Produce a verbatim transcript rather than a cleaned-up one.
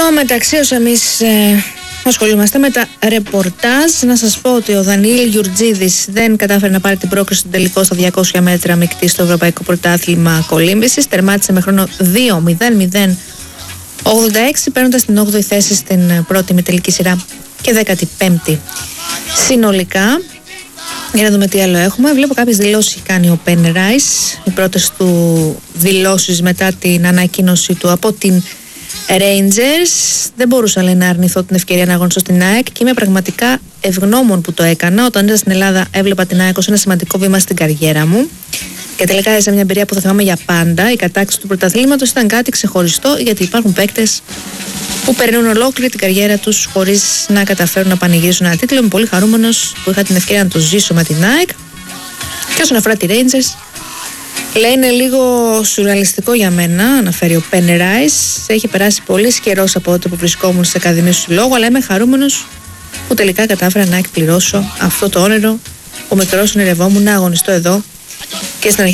μεταξύ, όσο εμείς ε, ασχολούμαστε με τα ρεπορτάζ, να σας πω ότι ο Δανιήλ Γιουρτζίδης δεν κατάφερε να πάρει την πρόκριση στον τελικό στα διακόσια μέτρα μεικτή στο Ευρωπαϊκό Πρωτάθλημα Κολύμβησης. Τερμάτισε με χρόνο δύο μηδέν μηδέν ογδόντα έξι, παίρνοντας την όγδοη θέση στην πρώτη ημιτελική σειρά και δέκατη πέμπτη συνολικά. Για να δούμε τι άλλο έχουμε. Βλέπω κάποιες δηλώσεις έχει κάνει ο Πεν Ράις. Οι πρώτες του δηλώσεις μετά την ανακοίνωση του από την Rangers. Δεν μπορούσα, λέει, να αρνηθώ την ευκαιρία να αγωνιστώ στην ΑΕΚ και είμαι πραγματικά ευγνώμων που το έκανα. Όταν ήρθα στην Ελλάδα, έβλεπα την ΑΕΚ ως ένα σημαντικό βήμα στην καριέρα μου. Και τελικά έζησα μια εμπειρία που θα θυμάμαι για πάντα. Η κατάκτηση του πρωταθλήματος ήταν κάτι ξεχωριστό, γιατί υπάρχουν παίκτες που περνούν ολόκληρη την καριέρα τους χωρίς να καταφέρουν να πανηγυρίσουν ένα τίτλο. Είμαι πολύ χαρούμενος που είχα την ευκαιρία να το ζήσω με την ΑΕΚ. Και όσον αφορά τη Rangers, λέει, είναι λίγο σουρεαλιστικό για μένα, αναφέρει ο Πεν Ράις. Έχει περάσει πολύ καιρό από τότε που βρισκόμουν στις ακαδημίες του συλλόγου, αλλά είμαι χαρούμενος που τελικά κατάφερα να εκπληρώσω αυτό το όνειρο που μικρός ονειρευόμουν να αγωνιστώ εδώ και στην αρχή